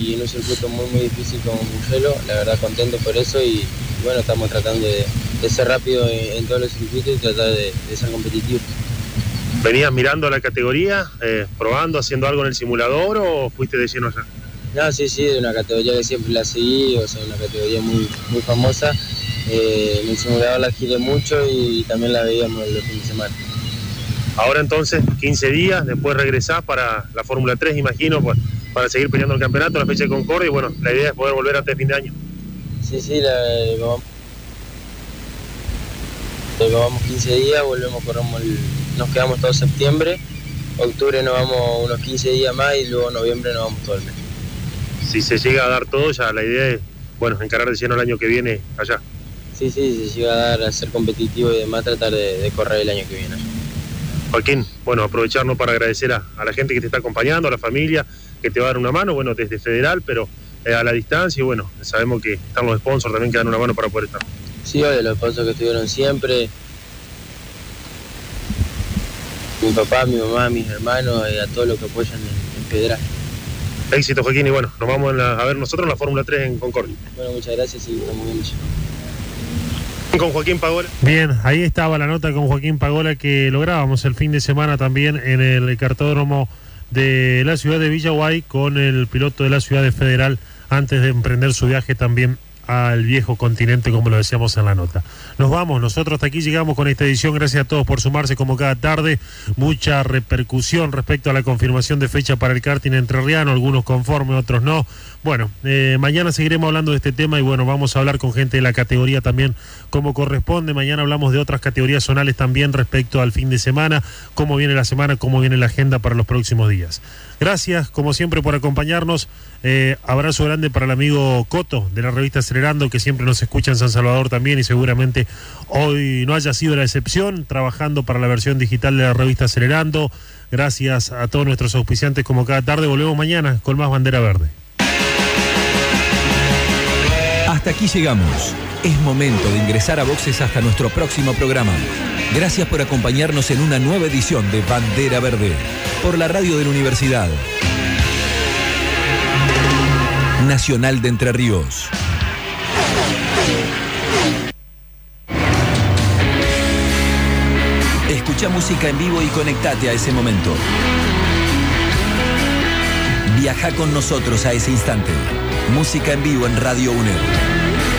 y en un circuito muy difícil como Mugello. La verdad contento por eso y bueno, estamos tratando de ser rápido en todos los circuitos y tratar de ser competitivos. ¿Venías mirando la categoría, probando, haciendo algo en el simulador o fuiste de lleno allá? No, sí, de una categoría que siempre la seguí, o sea, una categoría muy famosa. En el simulador la giré mucho y también la veíamos los fines de semana. Ahora entonces, 15 días, después regresás para la Fórmula 3, imagino, pues, para seguir peleando el campeonato, la fecha de Concordia, y bueno, la idea es poder volver antes de fin de año. Sí, vamos 15 días, nos quedamos todo septiembre, octubre nos vamos unos 15 días más y luego noviembre nos vamos todo el mes. Si se llega a dar todo, ya la idea es, bueno, encarar de lleno el año que viene allá. Sí, se llega a dar, a ser competitivo y demás, tratar de correr el año que viene allá. Joaquín, bueno, aprovecharnos para agradecer a la gente que te está acompañando, a la familia que te va a dar una mano, bueno, desde Federal, pero a la distancia, y bueno, sabemos que están los sponsors también que dan una mano para poder estar. Sí, de los sponsors que estuvieron siempre, mi papá, mi mamá, mis hermanos, a todos los que apoyan en Federal. Éxito, Joaquín, y bueno, nos vamos a ver nosotros en la Fórmula 3 en Concordia. Bueno, muchas gracias y estamos viendo ya. Con Joaquín Pagola. Bien, ahí estaba la nota con Joaquín Pagola que lográbamos el fin de semana también en el cartódromo de la ciudad de Villaguay con el piloto de la ciudad de Federal antes de emprender su viaje también al viejo continente, como lo decíamos en la nota. Nos vamos, nosotros hasta aquí llegamos con esta edición. Gracias a todos por sumarse como cada tarde. Mucha repercusión respecto a la confirmación de fecha para el karting entrerriano, algunos conformes, otros no. Bueno, mañana seguiremos hablando de este tema y bueno, vamos a hablar con gente de la categoría también como corresponde. Mañana hablamos de otras categorías zonales también respecto al fin de semana, cómo viene la semana, cómo viene la agenda para los próximos días. Gracias, como siempre, por acompañarnos. Abrazo grande para el amigo Coto de la revista Acelerando, que siempre nos escucha en San Salvador también y seguramente hoy no haya sido la excepción, trabajando para la versión digital de la revista Acelerando. Gracias a todos nuestros auspiciantes como cada tarde. Volvemos mañana con más Bandera Verde. Hasta aquí llegamos. Es momento de ingresar a boxes hasta nuestro próximo programa. Gracias por acompañarnos en una nueva edición de Bandera Verde por la radio de la Universidad Nacional de Entre Ríos. Escucha música en vivo y conectate a ese momento. Viaja con nosotros a ese instante. Música en vivo en Radio UNED.